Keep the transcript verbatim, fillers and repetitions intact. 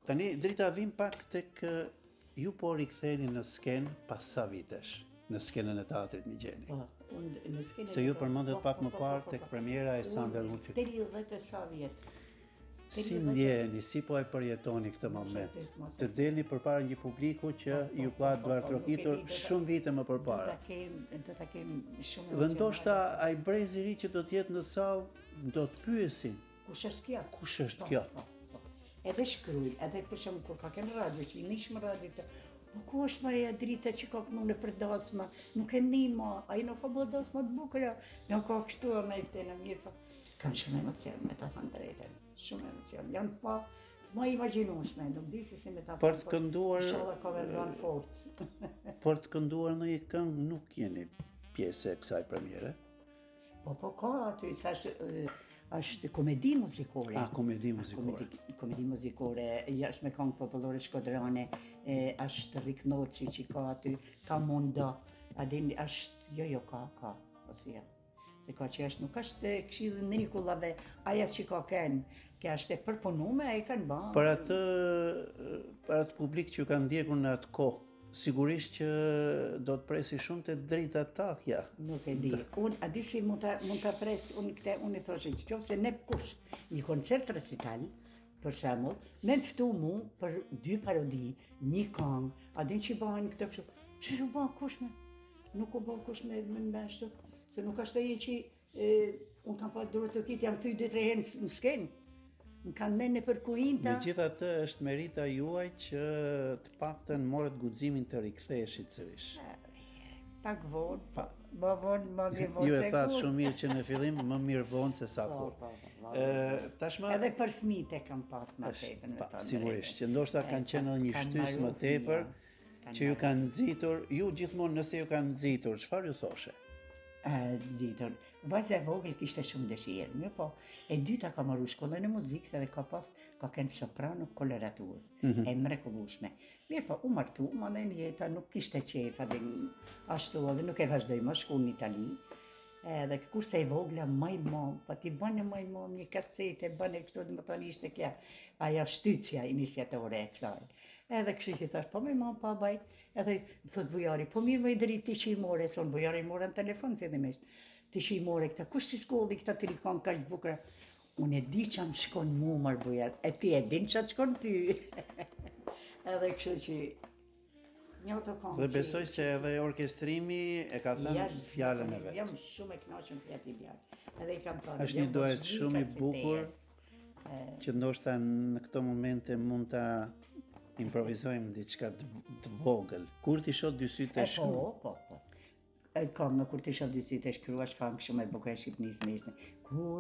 Tani drita vim pak tek uh, ju po riktheni në skenë pas sa vitesh, në skenën e teatrit Migjeni. Po, unë në skenë. Se ju përmendet pak më parë tek premiera e Sander Luçi. tridhjetë e sa vjet. Si ndjeni, si po e përjetoni këtë moment? Të delni përpara një publiku që ju ka duar trokitur shumë vite më përpara. Do ta kem, do ta kem shumë. Dhe ndoshta ai brezi i ri që do të jetë në sallë do të pyesin. Kush është kjo? Kush është kjo? Edhe shkruaj, edhe për shembull kur ka kënë radio, që i nishmë radio të, po ku është Maria Drita që ka kënu në për dasma, nuk e një ma, a i nuk ka bërë dasma të bukëra, nuk ka kështu a me i këtena mirë, po. Kam shumë emocion me ta thënë drejtën, shumë emocion, janë pa, ma imaginueshme, nuk di si si me ta thënë, për të kënduar, inshallah ka vendon forcë. Për të kënduar në një këngë nuk jeni pjesë e kësaj premiere? Po, po, ka aty, sa është, është komedi muzikore. Ah, komedi muzikore. Komedi, komedi muzikore, është me këngë popullore shkodrane, është Rik Noçi që ka aty, ka Munda, adin, është, jo, jo, ka, ka, ose ja. Se ka që është, nuk është Këshilli Nikullave, aja që ka kënë, kja është e përpunume, e kanë banë. Për atë, për atë publik që ju kanë ndjekur në atë kohë, sigurisht që do të presi shumë të drejta takja. Nuk e di. Unë, a di si mund ta, mund ta pres, unë këte, unë i thoshe që qofë se ne kush, një koncert recital, për shemull, me mftu mu për dy parodi, një këngë, a din që i bëhen këtë kështu, që nuk bëhen kush me, nuk u bëhen kush me me me shtu, se nuk është e që e, unë kam pa duhet të kitë, jam ty dy tre herë në skenë. Më kanë me në përkujinta. Megjithatë është merita juaj që të paktën morët guximin të riktheheshit sërish. Pak vonë, pa, më vonë, më mirë vonë se kur. Ju e thatë shumë mirë që në fillim më mirë vonë se sa kur. Tashma edhe për fëmijët e kam pas më tepër në tonë. Sigurisht, që ndoshta kanë qenë edhe një shtys më tepër që ju kanë nxitur, ju gjithmonë nëse ju kanë nxitur, çfarë ju thoshe? Nxitur. Vajza e vogël kishte shumë dëshirë, mirë po. E dyta ka marrë shkollën e muzikës edhe ka pas ka kënë soprano koloratur, mm -hmm. e mrekullueshme. Mirë po, u martu, ma në jeta nuk kishte qef, edhe ashtu, edhe nuk e vazhdoj më shku në Itali. Edhe kurse e vogla maj mam, pa ti bënë maj mam një kasete, bënë kështu dhe më thoni ishte kja, aja shtyqja iniciatore e kësaj. Edhe kështu që thash, po maj mam, pa baj, edhe më thot bujari, po mirë më i dëri ti që i more, son bujari i more në telefon fillimisht, ti që i more këta, kush ti skolli këta të rikon ka që bukra? Unë e di që më shkon mu marë bujar, e ti e din që të shkon ty. Edhe kështu që dhe besoj se edhe orkestrimi e ka thënë fjalën e vet. Jam shumë e kënaqur për atë djalë. Edhe i kam thënë. Është një duet shumë i bukur që ndoshta në këto momente mund ta improvizojmë diçka të vogël. Kur ti shoh dy sytë e shkruar. Po, po, po. E kam në kur ti shoh dy sytë e shkruar, këngë shumë e bukur e Shqipënisë më ishte. Kur